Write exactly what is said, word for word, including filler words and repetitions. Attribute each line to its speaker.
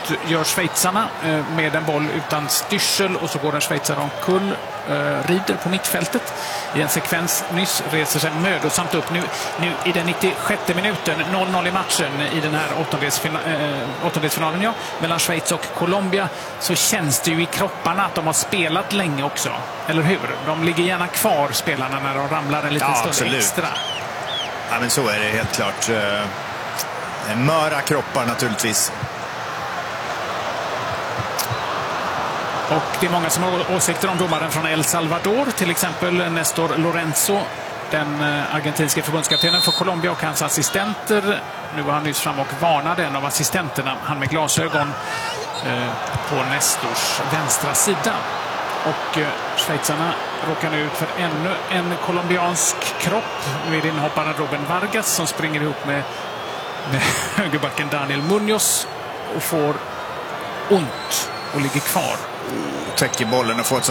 Speaker 1: gör schweizarna med en boll utan styrsel och så går en schweizare omkull, rider på mittfältet i en sekvens nyss, reser sig mödosamt upp. Nu, nu i den nittiosjätte minuten, noll noll i matchen i den här åttondelsfinalen, äh, åttondelsfinalen ja, mellan Schweiz och Colombia, så känns det ju i kropparna att de har spelat länge också, eller hur? De ligger gärna kvar, spelarna, när de ramlar en liten
Speaker 2: ja,
Speaker 1: stund
Speaker 2: absolut.
Speaker 1: extra.
Speaker 2: Ja, men så är det helt klart. Möra kroppar naturligtvis.
Speaker 1: Och det är många som har åsikter om domaren från El Salvador, till exempel Nestor Lorenzo, den argentinske förbundskaptenen för Colombia, och hans assistenter. Nu var han nyss fram och varnade en av assistenterna, han med glasögon, eh, på Nestors vänstra sida. Och eh, schweizarna råkar nu ut för ännu en colombiansk kropp. Nu är det inhopparen Ruben Vargas som springer ihop med, med högerbacken Daniel Munoz och får ont och ligger kvar.
Speaker 2: Täcker bollen och får ett sånt